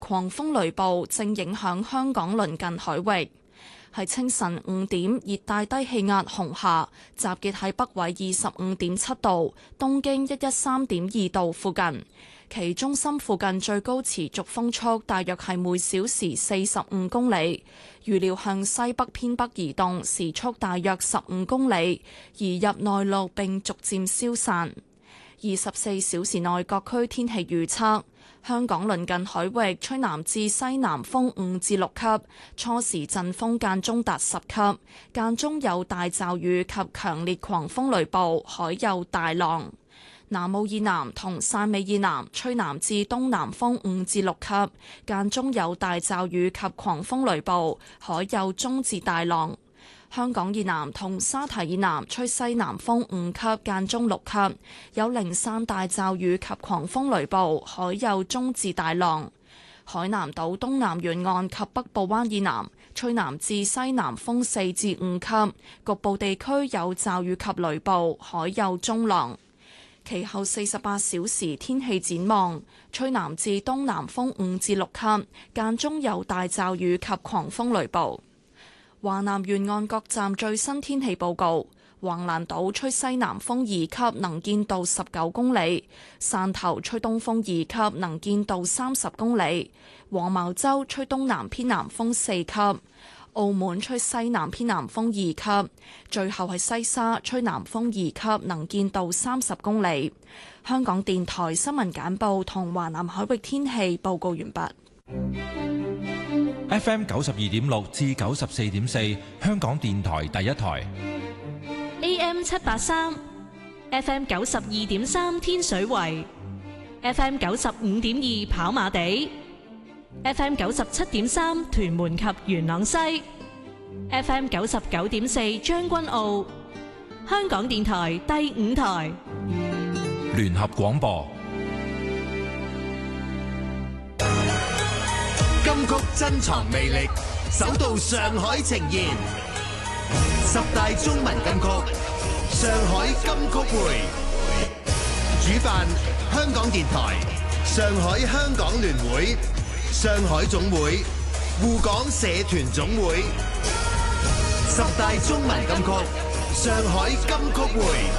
狂風雷暴正影響香港鄰近海域。喺清晨5點，熱帶低氣壓紅霞集結喺北緯25.7度、東經113.2度附近，其中心附近最高持續風速大約係每小時45公里，預料向西北偏北移動，時速大約15公里，移入內陸並逐漸消散。24小時內各區天氣預測：香港鄰近海域吹南至西南風5至6級，初時陣風間中達10級，間中有大驟雨及強烈狂風雷暴，海有大浪。南澳以南同汕尾以南吹南至東南風5至6級，間中有大驟雨及狂風雷暴，海有中至大浪。香港以南同沙堤以南吹西南風5級，間中6級，有零散大驟雨及狂風雷暴，海有中至大浪。海南島東南沿岸及北部灣以南吹南至西南風4至5級，局部地區有驟雨及雷暴，海有中浪。其後48小時天氣展望，吹南至東南風5至6級，間中有大驟雨及狂風雷暴。華南沿岸各站最新天氣報告：橫瀾島吹西南風2級，能見度19公里；汕頭吹東風2級，能見度30公里；黃茅洲吹東南偏南風4級；澳門吹西南偏南風2級；最後係西沙吹南風2級，能見度30公里。香港電台新聞簡報同華南海域天氣報告完畢。 FM 92.6至94.4，香港電台第一台。 AM 783 FM 92.3天水圍 FM 95.2跑馬地 FM 97.3屯門及元朗西 FM 99.4將軍澳。香港電台第五台聯合廣播。 金曲珍藏魅力，首度上海呈現10大中文金曲，上海金曲會。主辦香港電台、上海香港聯會、上海總會、滬港社團總會。10大中文金曲，上海金曲會。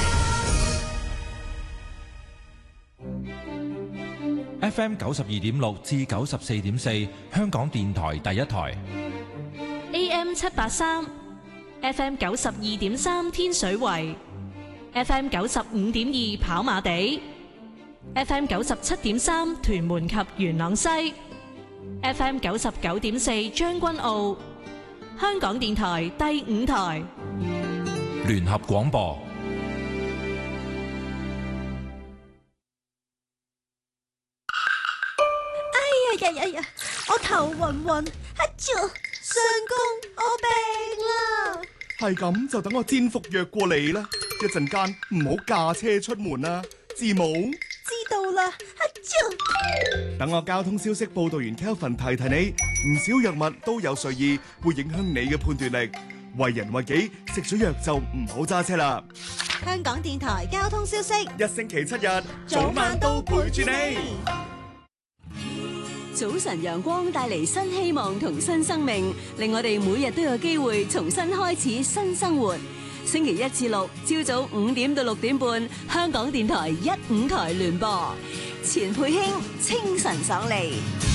FM 92.6至94.4，香港電台第一台。 AM 783 FM 92.3天水圍 FM 95.2跑馬地 FM 97.3屯門及元朗西 FM 99.4將軍澳。香港電台第五台聯合廣播。 哎呀，我頭暈暈，相公，我病啦！ 係咁就等我煎服藥過嚟啦，一陣間唔好駕車出門啦，知冇？ 知道啦， 等我交通消息報道員 Kelvin 提提你，唔少藥物都有睡意，會影響你嘅判斷力。為人為己，食咗藥就唔好揸車啦。 香港電台交通消息， 一星期7日，早晚都陪住你。 早晨陽光帶嚟新希望同新生命，令我哋每日都有機會重新開始新生活。星期1至6，朝早5點到6點半，香港電台1、5台聯播。錢佩卿清晨爽利。